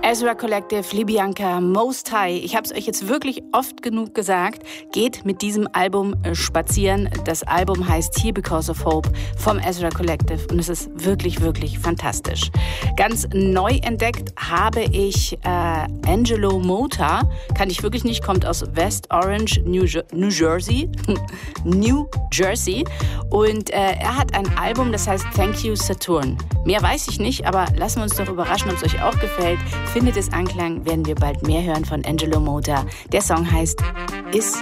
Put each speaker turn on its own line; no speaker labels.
Ezra Collective, Libyanka, Most High. Ich habe es euch jetzt wirklich oft genug gesagt. Geht mit diesem Album spazieren. Das Album heißt Here Because of Hope vom Ezra Collective und es ist wirklich, wirklich fantastisch. Ganz neu entdeckt habe ich Angelo Mota. Kann ich wirklich nicht, kommt aus West Orange, New Jersey. New Jersey. Und er hat ein Album, das heißt Thank You Saturn. Mehr weiß ich nicht, aber lassen wir uns doch überraschen, ob es euch auch gefällt. Findet es Anklang, werden wir bald mehr hören von Angelo Mota. Der Song heißt Is